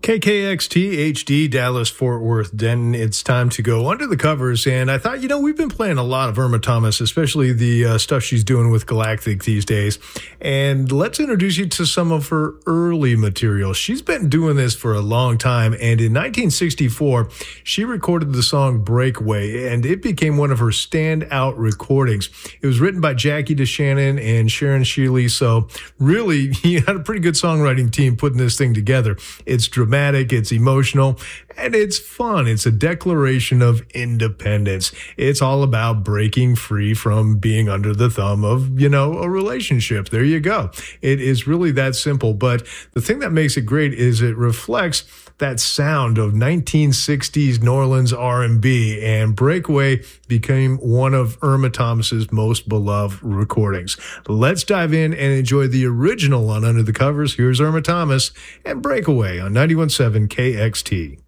KKXT HD Dallas Fort Worth Denton. It's time to go under the covers, and I thought, we've been playing a lot of Irma Thomas, especially the stuff she's doing with Galactic these days. And let's introduce you to some of her early material. She's been doing this for a long time, and in 1964, she recorded the song Breakaway, and it became one of her standout recordings. It was written by Jackie DeShannon and Sharon Shealy, so really, he had a pretty good songwriting team putting this thing together. It's dramatic, it's emotional, and it's fun. It's a declaration of independence. It's all about breaking free from being under the thumb of, a relationship. There you go. It is really that simple. But the thing that makes it great is it reflects that sound of 1960s New Orleans R&B, and Breakaway became one of Irma Thomas's most beloved recordings. Let's dive in and enjoy the original on Under the Covers. Here's Irma Thomas and Breakaway on 91.7 KXT.